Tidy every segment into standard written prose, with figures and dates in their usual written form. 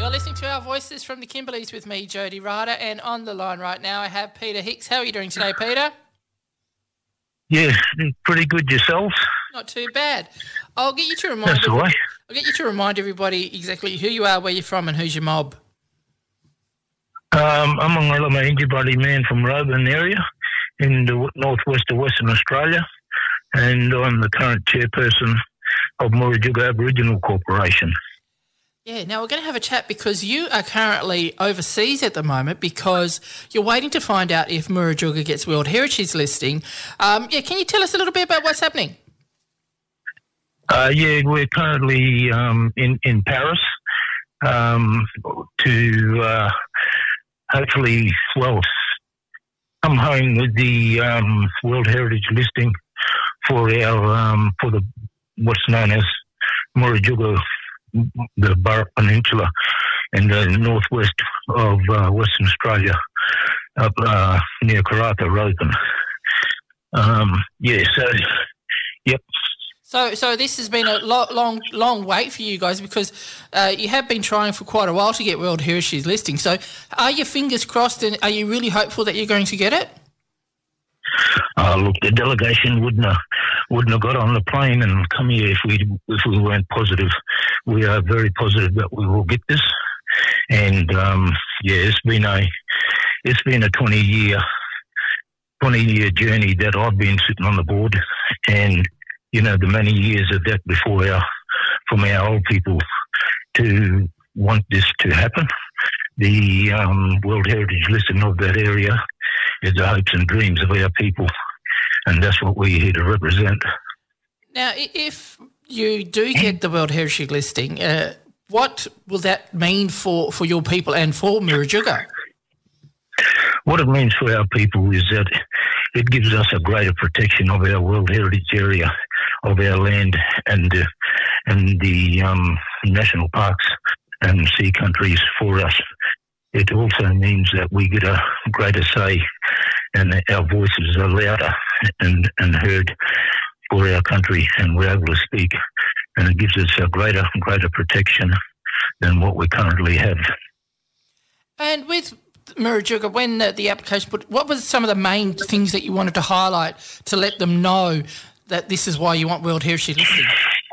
You're listening to Our Voices from the Kimberleys with me, Jody Ryder, and on the line right now I have Peter Hicks. How are you doing today, Peter? Yeah, pretty good yourselves. Not too bad. I'll get you to remind everybody exactly who you are, where you're from, and who's your mob. I'm a Ngurlama man from Roebourne area in the northwest of Western Australia, and I'm the current chairperson of Murujuga Aboriginal Corporation. Yeah, now we're going to have a chat because you are currently overseas at the moment because you're waiting to find out if Murujuga gets World Heritage listing. Can you tell us a little bit about what's happening? We're currently in Paris to hopefully, come home with the World Heritage listing for our what's known as Murujuga, the Burrup Peninsula in the northwest of Western Australia, up near Karratha, Roebourne. Yep. So this has been a long wait for you guys because you have been trying for quite a while to get World Heritage listing. So are your fingers crossed and are you really hopeful that you're going to get it? Look, the delegation wouldn't have got on the plane and come here if we weren't positive. We are very positive that we will get this, and it's been a 20-year journey that I've been sitting on the board, and the many years of that from our old people to want this to happen. The World Heritage listing of that area is the hopes and dreams of our people, and that's what we're here to represent. Now, if you do get the World Heritage listing, what will that mean for your people and for Murujuga? What it means for our people is that it gives us a greater protection of our World Heritage area, of our land and the national parks and sea countries for us. It also means that we get a greater say and our voices are louder and heard for our country, and we're able to speak, and it gives us a greater protection than what we currently have. And with Murujuga, when the application what were some of the main things that you wanted to highlight to let them know that this is why you want World Heritage listing?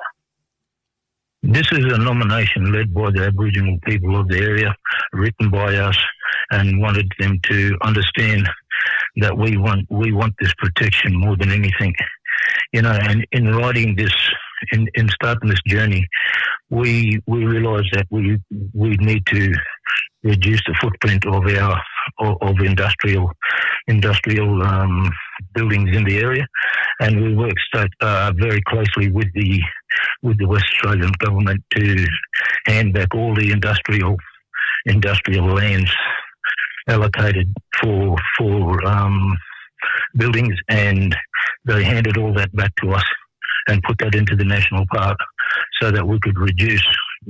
This is a nomination led by the Aboriginal people of the area, written by us, and wanted them to understand that we want this protection more than anything. And in writing this, in starting this journey, we realised that we need to reduce the footprint of industrial buildings in the area, and we worked very closely with the West Australian government to hand back all the industrial lands allocated for buildings, and they handed all that back to us and put that into the national park so that we could reduce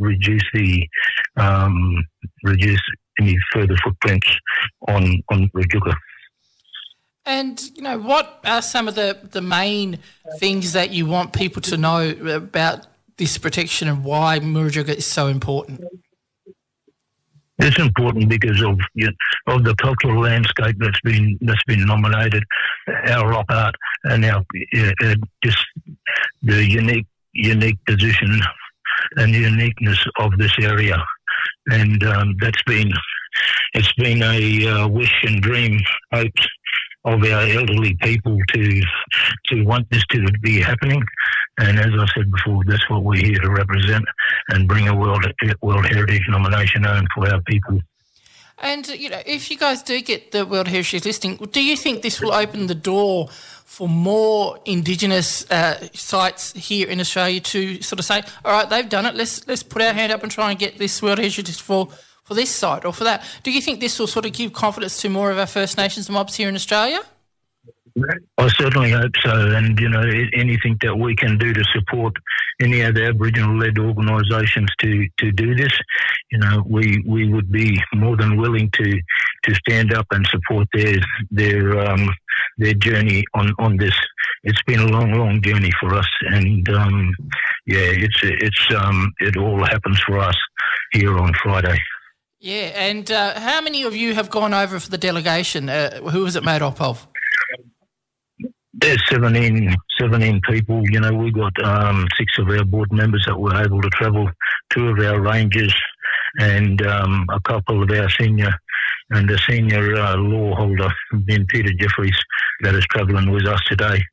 any further footprints on Murujuga. And, what are some of the main things that you want people to know about this protection and why Murujuga is so important? It's important because of the cultural landscape that's been nominated, our rock art, and our just the unique position and the uniqueness of this area, and it's been a wish and dream, hopes of our elderly people to want this to be happening. And as I said before, that's what we're here to represent and bring a World Heritage nomination home for our people. And, if you guys do get the World Heritage listing, do you think this will open the door for more Indigenous sites here in Australia to sort of say, all right, they've done it, let's put our hand up and try and get this World Heritage for this site or for that? Do you think this will sort of give confidence to more of our First Nations mobs here in Australia? I certainly hope so, and anything that we can do to support any of the Aboriginal-led organisations to do this, we would be more than willing to stand up and support their journey on this. It's been a long journey for us, and it all happens for us here on Friday. Yeah, and how many of you have gone over for the delegation? Who was it made up of? There's 17 people. You know, we got 6 of our board members that were able to travel, 2 of our rangers, and a couple of our senior law holder, Ben Peter Jeffries, that is travelling with us today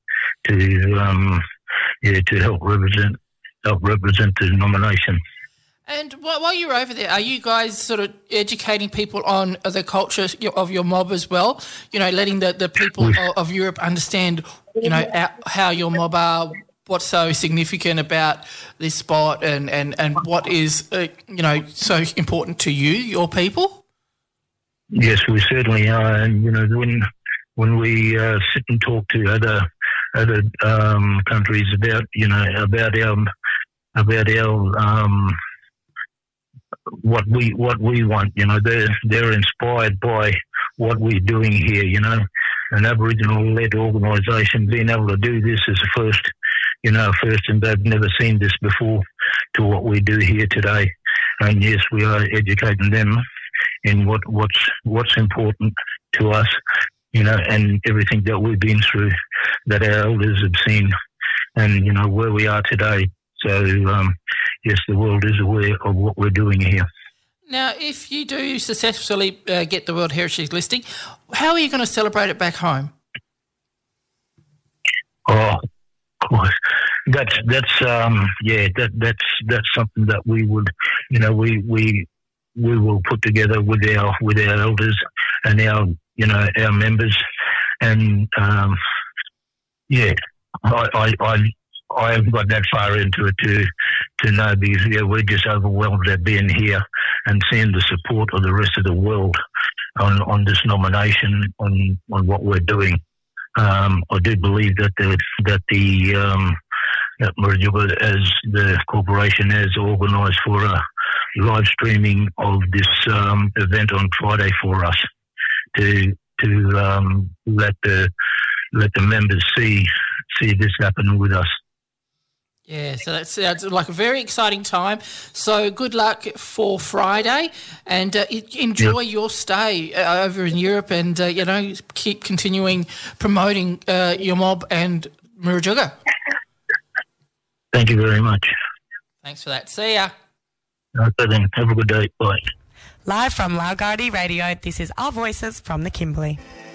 to help represent the nomination. And while you're over there, are you guys sort of educating people on the culture of your mob as well? You know, letting the people of Europe understand, you know, how your mob are, what's so significant about this spot, and what is, you know, so important to you, your people? Yes, we certainly are. And, you know, when we sit and talk to other countries about our what we want, you know, they're inspired by what we're doing here, you know. An Aboriginal-led organisation being able to do this is a first, and they've never seen this before to what we do here today. And yes, we are educating them in what's important to us, you know, and everything that we've been through, that our elders have seen, and, you know, where we are today. So, yes, the world is aware of what we're doing here. Now, if you do successfully get the World Heritage listing, how are you going to celebrate it back home? Oh, of course. That's something that we would, you know, we will put together with our elders and our members, and I haven't got that far into it to know, because we're just overwhelmed at being here and seeing the support of the rest of the world on this nomination, on what we're doing. I do believe that Murujuga, as the corporation, has organised for a live streaming of this event on Friday for us to let the members see this happen with us. Yeah, so that sounds like a very exciting time. So good luck for Friday, and enjoy your stay over in Europe, and, you know, keep continuing promoting your mob and Murujuga. Thank you very much. Thanks for that. See ya. Okay then. Have a good day. Bye. Live from Laogardi Radio, this is Our Voices from the Kimberley.